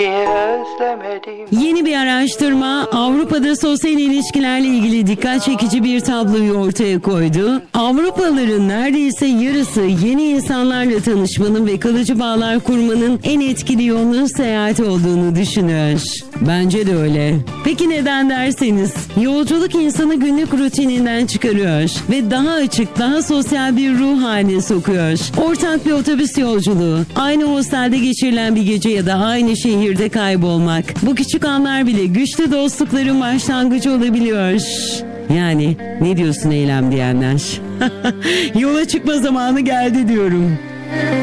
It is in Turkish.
Yeni bir araştırma Avrupa'da sosyal ilişkilerle ilgili dikkat çekici bir tabloyu ortaya koydu. Avrupalıların neredeyse yarısı yeni insanlarla tanışmanın ve kalıcı bağlar kurmanın en etkili yolunun seyahat olduğunu düşünüyor. Bence de öyle. Peki neden derseniz, yolculuk insanı günlük rutininden çıkarıyor ve daha açık, daha sosyal bir ruh haline sokuyor. Ortak bir otobüs yolculuğu, aynı hostelde geçirilen bir gece ya da aynı şehirde kaybolmak. Bu küçük anlar bile güçlü dostlukların başlangıcı olabiliyor. Yani ne diyorsun Eylem diyenler? Yola çıkma zamanı geldi diyorum.